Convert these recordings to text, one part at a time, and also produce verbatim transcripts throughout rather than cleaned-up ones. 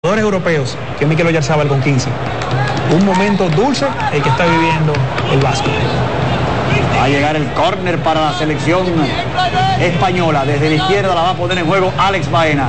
Jugadores europeos, que es Mikel Oyarzabal con quince. Un momento dulce el que está viviendo el Vasco. Va a llegar el córner para la selección española. Desde la izquierda la va a poner en juego Alex Baena.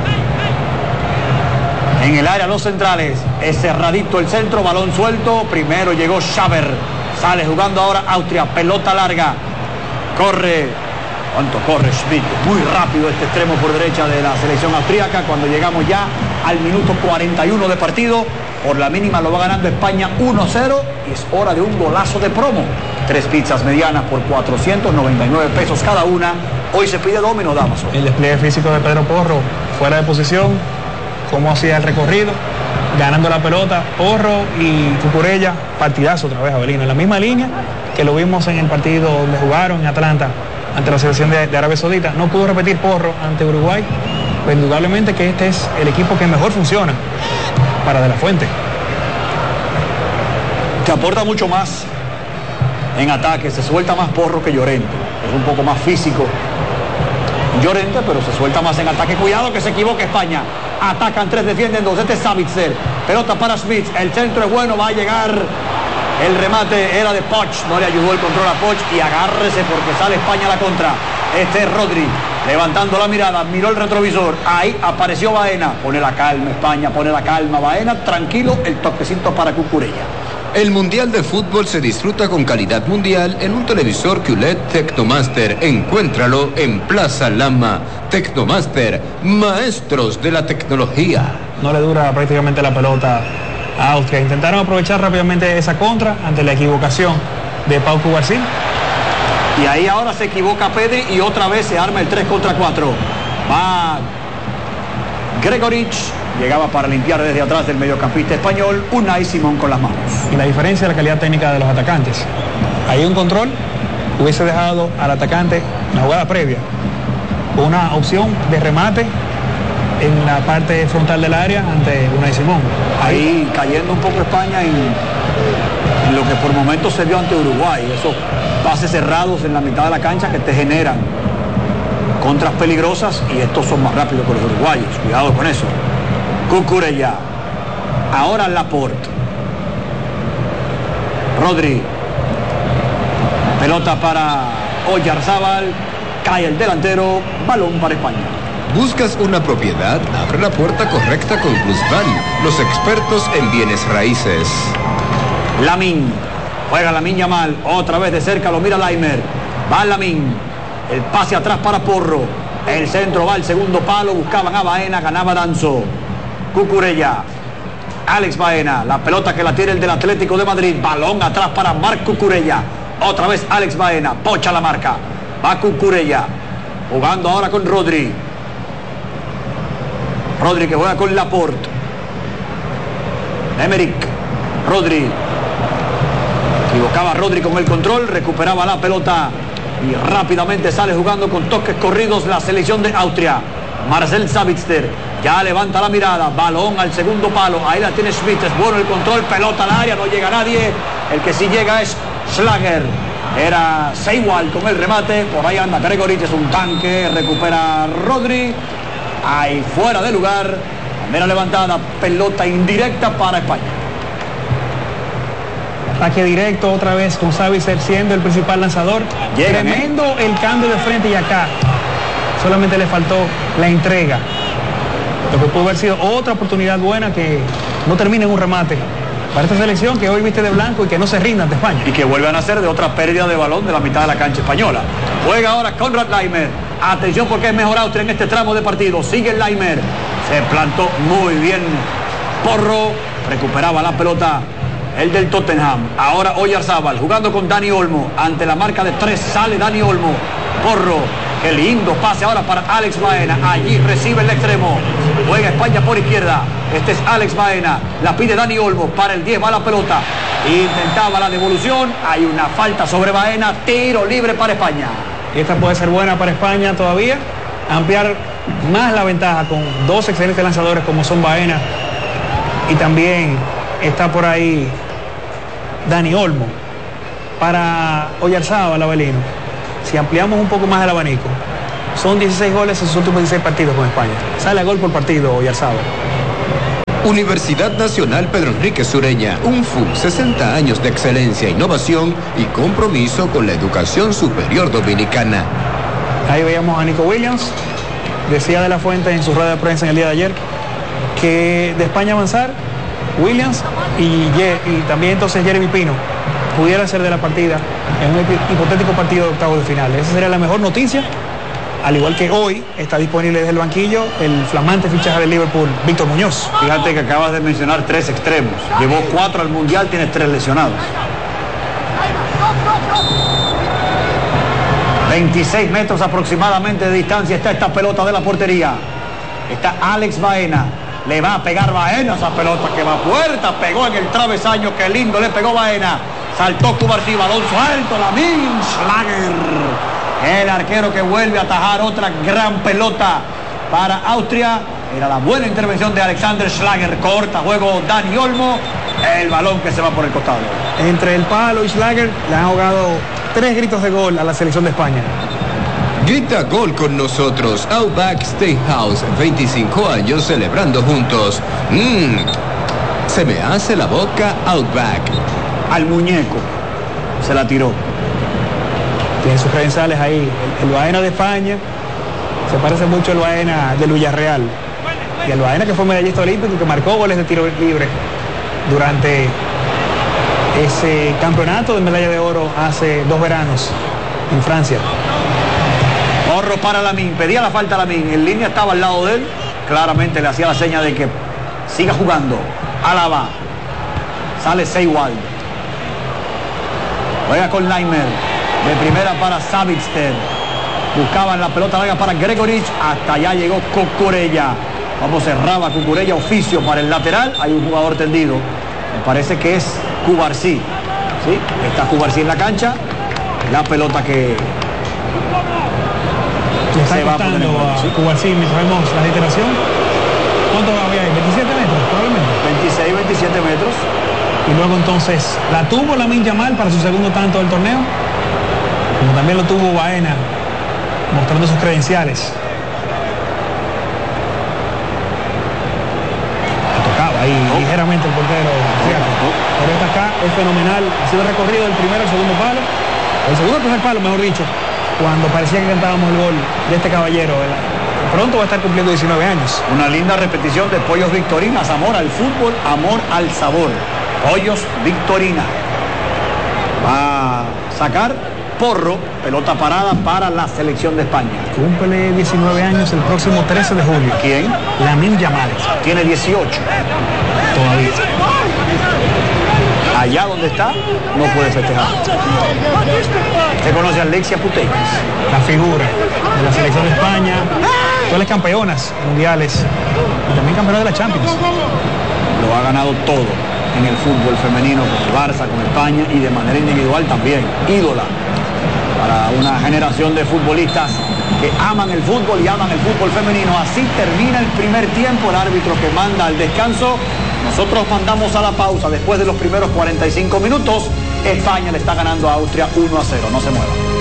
En el área los centrales. Es cerradito el centro, balón suelto. Primero llegó Schaber. Sale jugando ahora Austria. Pelota larga. Corre. ¿Cuánto corre Schmidt? Muy rápido este extremo por derecha de la selección austríaca. Cuando llegamos ya al minuto cuarenta y uno de partido, por la mínima lo va ganando España uno a cero y es hora de un golazo de promo. Tres pizzas medianas por cuatrocientos noventa y nueve pesos cada una. Hoy se pide Domino's Damaso. El despliegue físico de Pedro Porro, fuera de posición, cómo hacía el recorrido, ganando la pelota. Porro y Cucurella, partidazo otra vez, Avelino, en la misma línea que lo vimos en el partido donde jugaron en Atlanta ante la selección de, de Arabia Saudita. No pudo repetir Porro ante Uruguay, pero indudablemente que este es el equipo que mejor funciona para De La Fuente. Te aporta mucho más en ataque, se suelta más Porro que Llorente. Es un poco más físico Llorente, pero se suelta más en ataque. Cuidado que se equivoque España. Atacan tres, defienden dos. Este es Savitzer. Pelota para Schmitz. El centro es bueno, va a llegar. El remate era de Poch, no le ayudó el control a Poch y agárrese porque sale España a la contra. Este es Rodri, levantando la mirada, miró el retrovisor, ahí apareció Baena. Pone la calma España, pone la calma Baena, tranquilo, el toquecito para Cucurella. El Mundial de Fútbol se disfruta con calidad mundial en un televisor Q L E D Tecnomaster. Encuéntralo en Plaza Lama. Tecnomaster, maestros de la tecnología. No le dura prácticamente la pelota a Austria. Intentaron aprovechar rápidamente esa contra ante la equivocación de Pau Cubarsí. Y ahí ahora se equivoca Pedri y otra vez se arma el tres contra cuatro. Va Gregoric, llegaba para limpiar desde atrás del mediocampista español, Unai Simón con las manos. Y la diferencia de la calidad técnica de los atacantes. Ahí un control hubiese dejado al atacante la jugada previa una opción de remate en la parte frontal del área ante Unai Simón. Ahí cayendo un poco España en, en lo que por momentos se vio ante Uruguay. Esos pases cerrados en la mitad de la cancha que te generan contras peligrosas y estos son más rápidos que los uruguayos. Cuidado con eso. Cucurella. Ahora Laporte. Rodri. Pelota para Oyarzabal. Cae el delantero. Balón para España. ¿Buscas una propiedad? Abre la puerta correcta con Plusvalue, los expertos en bienes raíces. Lamine, juega Lamine Yamal, otra vez de cerca lo mira Laimer. Va Lamine, el pase atrás para Porro. El centro va al segundo palo, buscaban a Baena, ganaba Danzo. Cucurella, Alex Baena, la pelota que la tiene el del Atlético de Madrid. Balón atrás para Marc Cucurella. Otra vez Alex Baena, pocha la marca. Va Cucurella, jugando ahora con Rodri. Rodri que juega con Laporte. Emerick. Rodri. Equivocaba Rodri con el control. Recuperaba la pelota. Y rápidamente sale jugando con toques corridos la selección de Austria. Marcel Savitzer. Ya levanta la mirada. Balón al segundo palo. Ahí la tiene Schmidt. Es bueno el control. Pelota al área. No llega nadie. El que sí llega es Schlager. Era Seiwald con el remate. Por ahí anda Gregoric. Es un tanque. Recupera Rodri. Ahí fuera de lugar, primera levantada, pelota indirecta para España. Ataque directo otra vez con Savitzer siendo el principal lanzador. Llegan, Tremendo ¿eh? el cambio de frente y acá solamente le faltó la entrega. Lo que pudo haber sido otra oportunidad buena que no termina en un remate para esta selección que hoy viste de blanco y que no se rinda ante España. Y que vuelvan a hacer de otra pérdida de balón de la mitad de la cancha española. Juega ahora Konrad Laimer. Atención porque es mejor Austria en este tramo de partido. Sigue el Laimer. Se plantó muy bien Porro. Recuperaba la pelota el del Tottenham. Ahora Oyarzabal jugando con Dani Olmo. Ante la marca de tres sale Dani Olmo. Porro. Qué lindo pase ahora para Alex Baena. Allí recibe el extremo. Juega España por izquierda. Este es Alex Baena. La pide Dani Olmo. Para el diez va la pelota. Intentaba la devolución. Hay una falta sobre Baena. Tiro libre para España. Y esta puede ser buena para España todavía. Ampliar más la ventaja con dos excelentes lanzadores como son Baena. Y también está por ahí Dani Olmo. Para Oyarzabal, Avelino. Si ampliamos un poco más el abanico, son dieciséis goles en sus últimos dieciséis partidos con España. Sale a gol por partido Oyarzabal. Universidad Nacional Pedro Enrique Sureña, U N F U, sesenta años de excelencia, innovación y compromiso con la educación superior dominicana. Ahí veíamos a Nico Williams, decía De La Fuente en su rueda de prensa en el día de ayer, que de España avanzar, Williams y, y también entonces Jeremy Pino pudiera ser de la partida en un hipotético partido de octavos de final. Esa sería la mejor noticia, al igual que hoy está disponible desde el banquillo el flamante fichaje del Liverpool, Víctor Muñoz. Fíjate que acabas de mencionar tres extremos. Llevó cuatro al Mundial, tienes tres lesionados. veintiséis metros aproximadamente de distancia está esta pelota de la portería. Está Alex Baena. Le va a pegar Baena esa pelota que va puerta. Pegó en el travesaño. Qué lindo le pegó Baena. Saltó Cubarsí. Balón suelto. Lamin Schlager. El arquero que vuelve a atajar otra gran pelota para Austria. Era la buena intervención de Alexander Schlager. Corta juego Dani Olmo. El balón que se va por el costado. Entre el palo y Schlager le han ahogado tres gritos de gol a la selección de España. Grita gol con nosotros. Outback Steakhouse, veinticinco años celebrando juntos. Mmm, se me hace la boca Outback. Al muñeco se la tiró. Tiene sus credenciales ahí. El, el Baena de España se parece mucho al Baena del Villarreal. Y el Baena que fue medallista olímpico y que marcó goles de tiro libre durante ese campeonato de medalla de oro hace dos veranos en Francia. Porro para Lamin, pedía la falta a Lamin, en línea estaba al lado de él, claramente le hacía la seña de que siga jugando. Álava, sale Seiwald, juega con Laimer, de primera para Savitzer, buscaban la pelota larga para Gregorich, hasta allá llegó Cucurella. Vamos, cerraba Cucurella, oficio para el lateral, hay un jugador tendido, me parece que es Cubarsí, ¿sí? Está Cubarsí en la cancha, la pelota que le está costando a ¿sí? Cubarsí, mientras vemos la iteración. ¿Cuánto había ahí? veintisiete metros, probablemente. veintiséis, veintisiete metros. Y luego entonces la tuvo Lamine Yamal para su segundo tanto del torneo, como también lo tuvo Baena, mostrando sus credenciales. Ahí oh. ligeramente el portero, oh. pero esta acá es fenomenal, ha sido recorrido del primero al segundo palo, el segundo al primer palo, mejor dicho, cuando parecía que cantábamos el gol de este caballero. Pronto va a estar cumpliendo diecinueve años. Una linda repetición de Pollos Victorinas, amor al fútbol, amor al sabor. Pollos Victorina. Va a sacar Porro, pelota parada para la selección de España. Cumple diecinueve años el próximo trece de julio. ¿Quién? Lamine Yamal. Tiene dieciocho. Todavía. Allá donde está, no puede festejar. Se conoce a Alexia Putellas. La figura de la selección de España. Actuales campeonas mundiales. Y también campeona de la Champions. Lo ha ganado todo en el fútbol femenino, con el Barça, con España y de manera individual también. Ídola para una generación de futbolistas que aman el fútbol y aman el fútbol femenino. Así termina el primer tiempo, el árbitro que manda al descanso. Nosotros mandamos a la pausa después de los primeros cuarenta y cinco minutos. España le está ganando a Austria uno a cero. No se muevan.